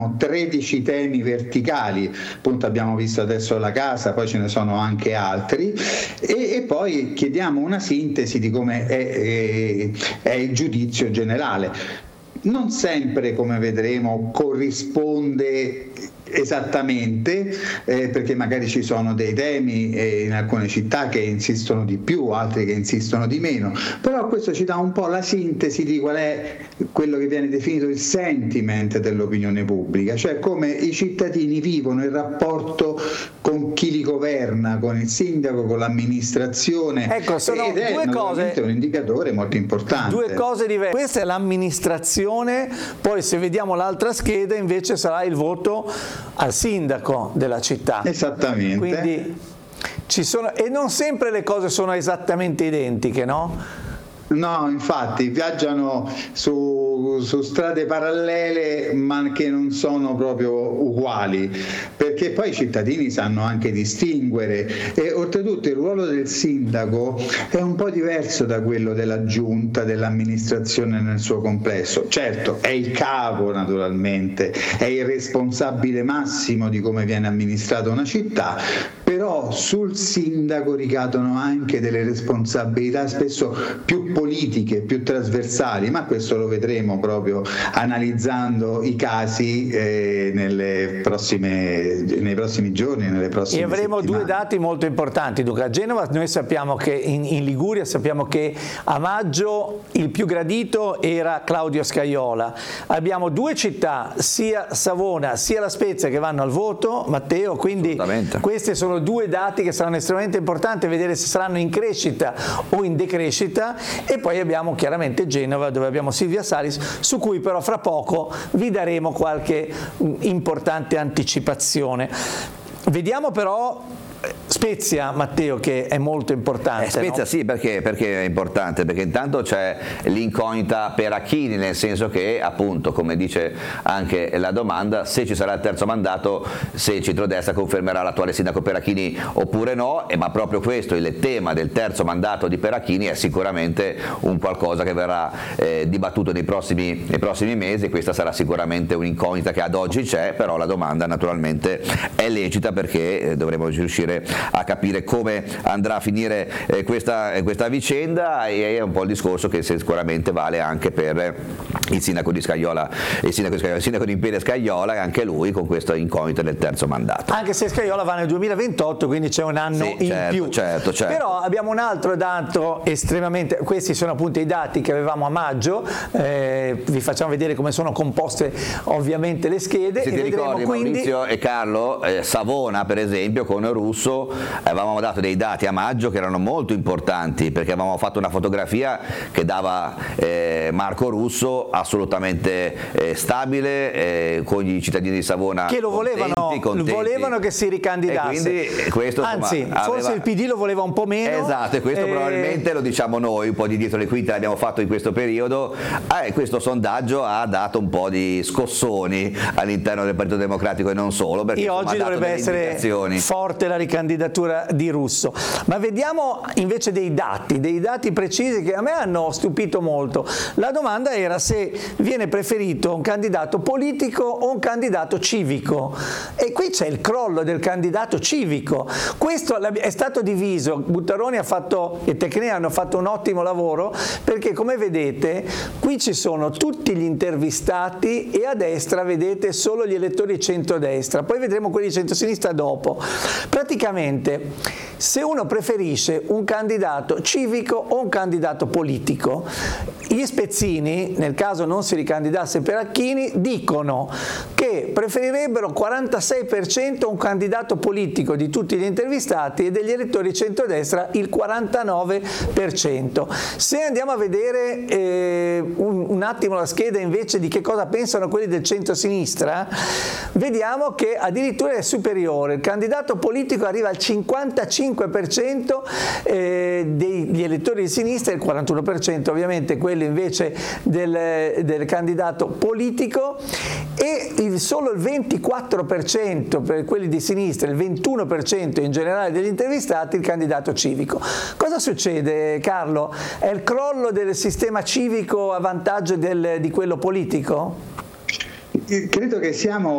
13 temi verticali, appunto abbiamo visto adesso la casa, poi ce ne sono anche altri, e poi chiediamo una sintesi di come è il giudizio generale. Non sempre, come vedremo, corrisponde esattamente, perché magari ci sono dei temi in alcune città che insistono di più, altri che insistono di meno, però questo ci dà un po' la sintesi di qual è quello che viene definito il sentiment dell'opinione pubblica, cioè come i cittadini vivono il rapporto con chi li governa, con il sindaco, con l'amministrazione. Ecco, sono ed è due cose, un indicatore molto importante. Due cose diverse. Questa è l'amministrazione, poi se vediamo l'altra scheda invece sarà il voto al sindaco della città. Esattamente. Quindi ci sono, e non sempre le cose sono esattamente identiche, no? No, infatti viaggiano su strade parallele ma che non sono proprio uguali, perché poi i cittadini sanno anche distinguere, e oltretutto il ruolo del sindaco è un po' diverso da quello della giunta, dell'amministrazione nel suo complesso. Certo, è il capo naturalmente, è il responsabile massimo di come viene amministrata una città, però sul sindaco ricadono anche delle responsabilità spesso più politiche, più trasversali, ma questo lo vedremo proprio analizzando i casi nei prossimi giorni, nelle prossime e avremo settimane. Due dati molto importanti. Dunque, a Genova noi sappiamo che in Liguria sappiamo che a maggio il più gradito era Claudio Scajola. Abbiamo due città, sia Savona sia La Spezia, che vanno al voto, Matteo, quindi questi sono due dati che saranno estremamente importanti, vedere se saranno in crescita o in decrescita. E poi abbiamo chiaramente Genova, dove abbiamo Silvia Salis, su cui però fra poco vi daremo qualche importante anticipazione. Vediamo però Spezia, Matteo, che è molto importante. Spezia, no? Sì, perché è importante? Perché intanto c'è l'incognita Perachini, nel senso che, appunto, come dice anche la domanda, se ci sarà il terzo mandato, se il centrodestra confermerà l'attuale sindaco Perachini oppure no, ma proprio questo, il tema del terzo mandato di Perachini, è sicuramente un qualcosa che verrà dibattuto nei prossimi mesi. Questa sarà sicuramente un'incognita che ad oggi c'è, però la domanda naturalmente è lecita, perché dovremo riuscire a capire come andrà a finire questa vicenda, e è un po' il discorso che sicuramente vale anche per il sindaco di Scajola, il sindaco di Imperia Scajola, anche lui con questo incognito del terzo mandato. Anche se Scajola va nel 2028, quindi c'è un anno in più. Certo. Però abbiamo un altro dato estremamente, questi sono appunto i dati che avevamo a maggio, vi facciamo vedere come sono composte ovviamente le schede. Se ti ricordi, quindi, Maurizio e Carlo, Savona per esempio con Russo avevamo dato dei dati a maggio che erano molto importanti, perché avevamo fatto una fotografia che dava Marco Russo assolutamente stabile, con i cittadini di Savona che lo volevano che si ricandidasse, e quindi questo, anzi forse il PD lo voleva un po' meno. Esatto, e questo probabilmente lo diciamo noi, un po' di dietro le quinte l'abbiamo fatto in questo periodo, e questo sondaggio ha dato un po' di scossoni all'interno del Partito Democratico, e non solo, perché oggi dovrebbe essere forte la ricandidatura di Russo. Ma vediamo invece dei dati precisi che a me hanno stupito molto. La domanda era se viene preferito un candidato politico o un candidato civico, e qui c'è il crollo del candidato civico. Questo è stato diviso, Buttaroni e Tecnea hanno fatto un ottimo lavoro, perché come vedete qui ci sono tutti gli intervistati e a destra vedete solo gli elettori centrodestra, poi vedremo quelli di centrosinistra dopo. Praticamente, se uno preferisce un candidato civico o un candidato politico, gli spezzini, nel caso non si ricandidasse Perachini, dicono che preferirebbero 46% un candidato politico di tutti gli intervistati, e degli elettori centrodestra il 49%. Se andiamo a vedere un attimo la scheda invece di che cosa pensano quelli del centro-sinistra, vediamo che addirittura è superiore. Il candidato politico arriva al 55% degli elettori di sinistra, il 41% ovviamente quello invece del candidato politico, e solo il 24% per quelli di sinistra, il 21% in generale degli intervistati il candidato civico. Cosa succede, Carlo? È il crollo del sistema civico a vantaggio di quello politico? Credo che siamo